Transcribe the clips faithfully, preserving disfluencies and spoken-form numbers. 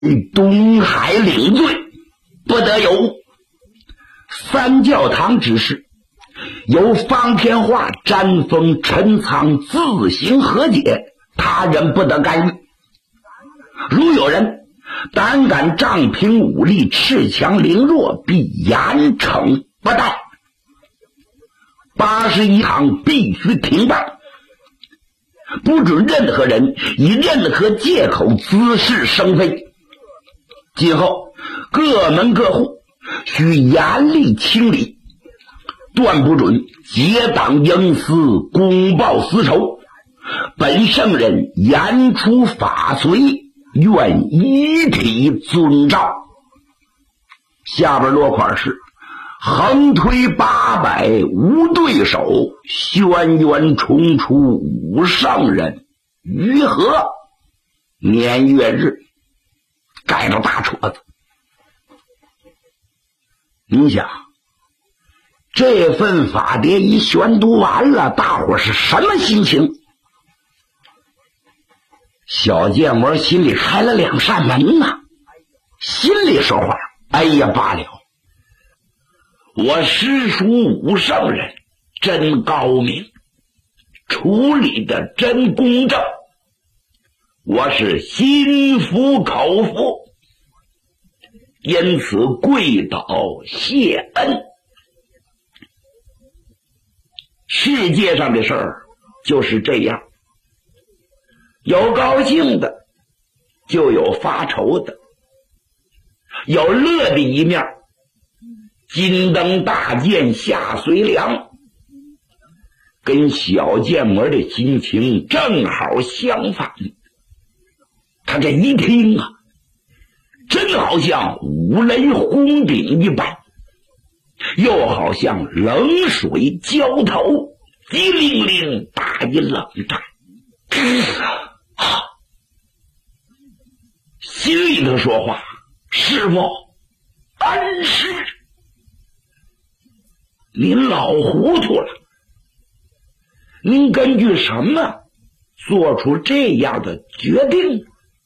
东海领罪，不得有。三教堂之事，由方天画、詹峰、陈仓自行和解，他人不得干预。如有人胆敢仗凭武力恃强凌弱，必严惩不贷。八十一堂必须停办，不准任何人以任何借口滋事生非。今后各门各户需严厉清理，断不准结党营私，公报私仇。本圣人言出法随，愿一体遵照。下边落款是横推八百无对手，轩辕重出五圣人，于和年月日，盖到大戳子。你想，这份法牒一宣读完了，大伙是什么心情？小建模心里开了两扇门呐、啊，心里说话，哎呀罢了，我师叔武圣人真高明，处理的真公正，我是心服口服，因此跪倒谢恩。世界上的事儿就是这样，有高兴的，就有发愁的，有乐的一面，金灯大剑下随凉，跟小建模的心情正好相反。他这一听啊，真好像五雷轰顶一般，又好像冷水浇头，激灵灵打一冷战。心里头说话，师父恩师，您老糊涂了，您根据什么做出这样的决定？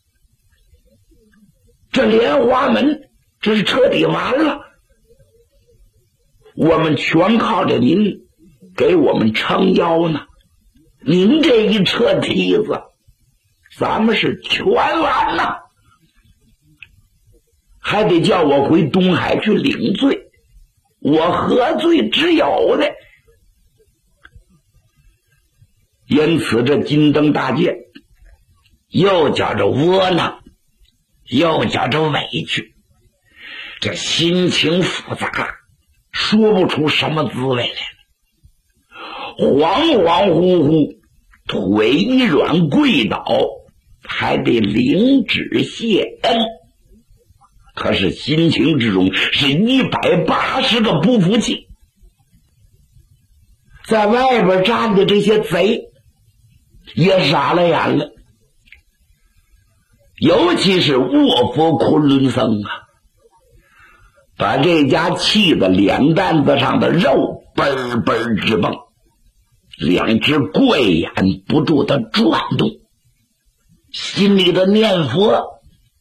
这莲花门这是彻底完了，我们全靠着您给我们撑腰呢，您这一撤梯子，咱们是全完了，还得叫我回东海去领罪，我何罪之有呢？因此这金灯大剑又叫着窝囊，又叫着委屈，这心情复杂，说不出什么滋味来。恍恍惚惚，腿一软跪倒，还得领旨谢恩。可是心情之中是一百八十个不服气。在外边站的这些贼也傻了眼了，尤其是卧佛昆仑僧啊，把这家气得脸蛋子上的肉嘣嘣直蹦，两只怪眼不住的转动，心里的念佛，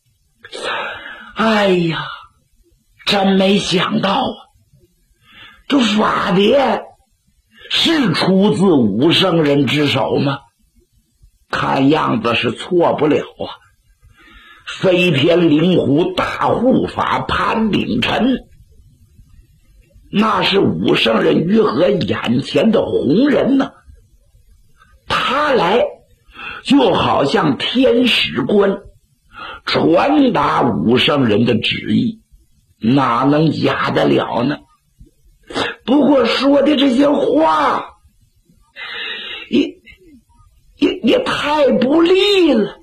哎呀，真没想到啊，这法牒是出自武圣人之手吗？看样子是错不了啊。飞天灵狐大护法潘秉辰，那是武圣人于和眼前的红人呢、啊，他来就好像天使官传达武圣人的旨意，哪能假得了呢？不过说的这些话也也也太不利了，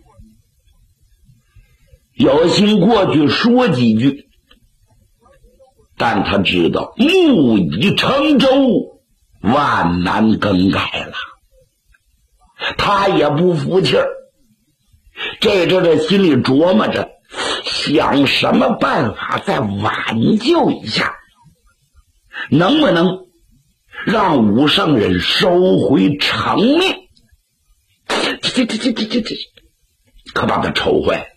有心过去说几句，但他知道木已成舟，万难更改了，他也不服气儿，这阵这心里琢磨着想什么办法再挽救一下，能不能让武圣人收回成命？这这这这这这可把他愁坏了。